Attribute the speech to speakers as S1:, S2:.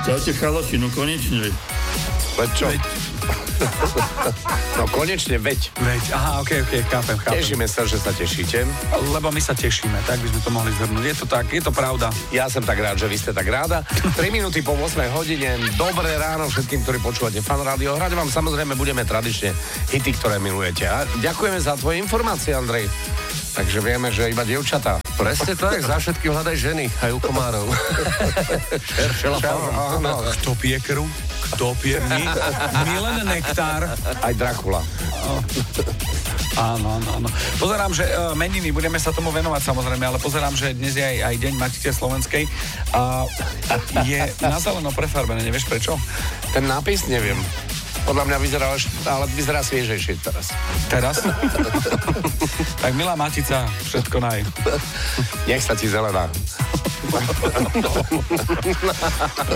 S1: Čaute chaloši, no konečne.
S2: Veď čo? No konečne, veď.
S3: Aha, okej, chápem.
S2: Tešíme sa, že sa tešíte.
S3: Lebo my sa tešíme, tak by sme to mohli zhrnúť. Je to tak, je to pravda.
S2: Ja som tak rád, že vy ste tak ráda. 3 minúty po 8 hodine. Dobré ráno všetkým, ktorí počúvate Fan Rádio. Hrať vám samozrejme budeme tradične hity, ktoré milujete. A ďakujeme za tvoje informácie, Andrej. Takže vieme, že iba dievčatá.
S4: Presne tak, za všetkým hľadaj ženy, aj u komárov.
S3: Kto pije krv? Kto pije? My len nektár.
S2: Aj Drakula.
S3: Áno. Pozerám, že meniny, budeme sa tomu venovať samozrejme, ale pozerám, že dnes je aj deň Matice slovenskej a je na zeleno prefarbené, nevieš prečo?
S2: Ten nápis neviem. Podľa mňa vyzerá sviežejšie teraz.
S3: Teraz? Tak milá Matica, všetko naj.
S2: Nech sa ti zelená.